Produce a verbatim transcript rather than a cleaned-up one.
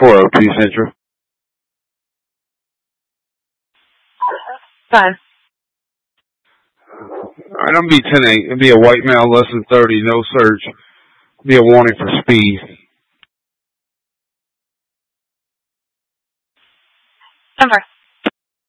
four oh two Central. Fine. Alright, I'm be ten eight. It'll be a white male, less than thirty, no search. It'll be a warning for speed. Number.